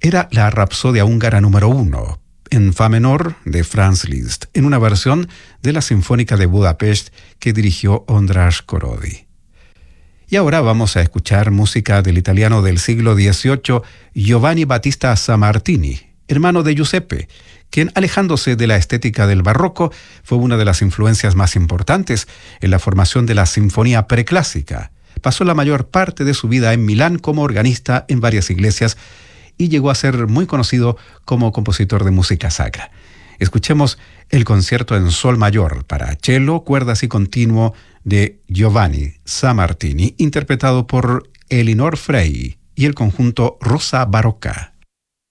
era la Rapsodia húngara número 1, en fa menor de Franz Liszt, en una versión de la Sinfónica de Budapest que dirigió Ondráš Korody. Y ahora vamos a escuchar música del italiano del siglo XVIII, Giovanni Battista Sammartini, hermano de Giuseppe, quien, alejándose de la estética del barroco, fue una de las influencias más importantes en la formación de la sinfonía preclásica. Pasó la mayor parte de su vida en Milán como organista en varias iglesias y llegó a ser muy conocido como compositor de música sacra. Escuchemos el concierto en sol mayor para cello, cuerdas y continuo de Giovanni Sammartini, interpretado por Elinor Frey y el conjunto Rosa Barocca.